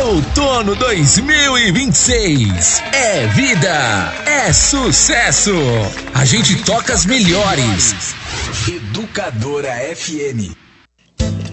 Outono 2026. É vida, é sucesso. A gente toca as melhores. Educadora FM.